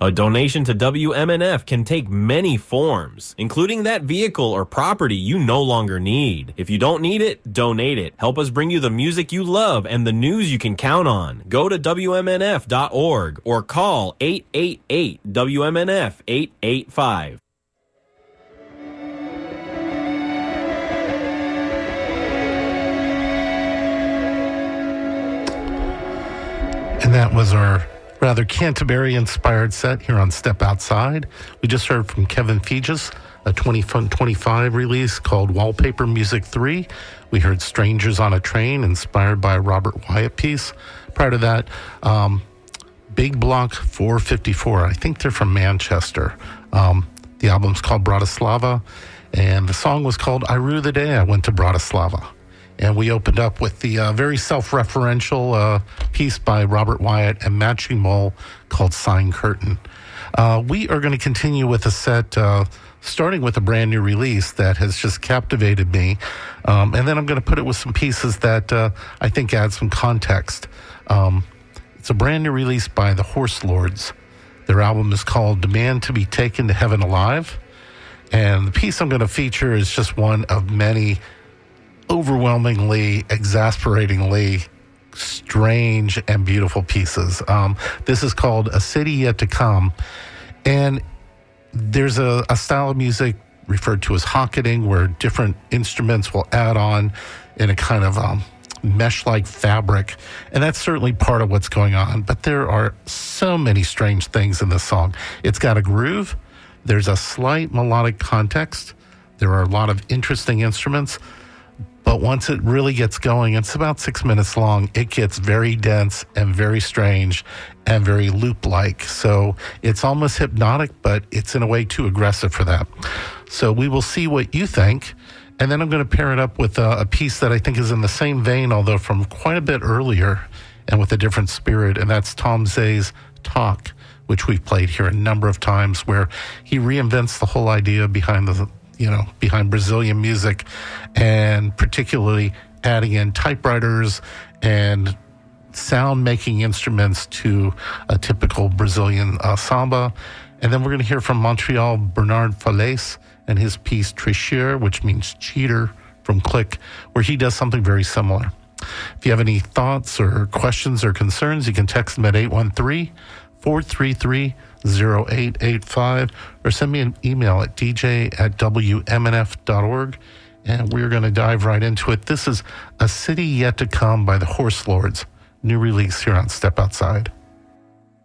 A donation to WMNF can take many forms, including that vehicle or property you no longer need. If you don't need it, donate it. Help us bring you the music you love and the news you can count on. Go to WMNF.org or call 888-WMNF-885. And that was our rather Canterbury-inspired set here on Step Outside. We just heard from Kevin Feges, a 2025 release called Wallpaper Music 3. We heard Strangers on a Train, inspired by a Robert Wyatt piece. Prior to that, Big Block 454. I think they're from Manchester. The album's called Bratislava, and the song was called I Rue the Day I Went to Bratislava. And we opened up with the very self-referential piece by Robert Wyatt and Matching Mole called Sign Curtain. We are going to continue with a set starting with a brand new release that has just captivated me. And then I'm going to put it with some pieces that I think add some context. It's a brand new release by the Horse Lords. Their album is called Demand to be Taken to Heaven Alive. And the piece I'm going to feature is just one of many overwhelmingly, exasperatingly strange and beautiful pieces. This is called A City Yet to Come. And there's a style of music referred to as hocketing, where different instruments will add on in a kind of mesh-like fabric. And that's certainly part of what's going on. But there are so many strange things in this song. It's got a groove. There's a slight melodic context. There are a lot of interesting instruments. But once it really gets going, it's about 6 minutes long, it gets very dense and very strange and very loop-like. So it's almost hypnotic, but it's in a way too aggressive for that. So we will see what you think. And then I'm going to pair it up with a piece that I think is in the same vein, although from quite a bit earlier and with a different spirit. And that's Tom Zay's Talk, which we've played here a number of times, where he reinvents the whole idea behind Brazilian music, and particularly adding in typewriters and sound-making instruments to a typical Brazilian samba. And then we're going to hear from Montreal Bernard Falaise and his piece Tricheur, which means cheater, from Click, where he does something very similar. If you have any thoughts or questions or concerns, you can text them at 813-433-0885 or send me an email at dj@wmnf.org, and we're going to dive right into it. This is A City Yet to Come by the Horse Lords, new release here on Step Outside.